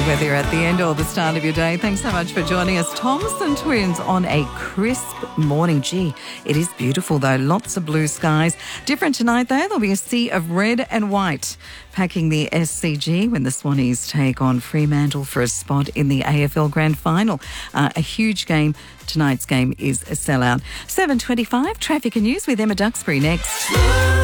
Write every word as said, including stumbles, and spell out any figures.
Whether you're at the end or the start of your day, thanks so much for joining us. Thompson Twins on a crisp morning. Gee, it is beautiful though. Lots of blue skies. Different tonight though. There'll be a sea of red and white packing the S C G when the Swannies take on Fremantle for a spot in the A F L Grand Final. Uh, a huge game. Tonight's game is a sellout. seven twenty-five, traffic and news with Emma Duxbury next.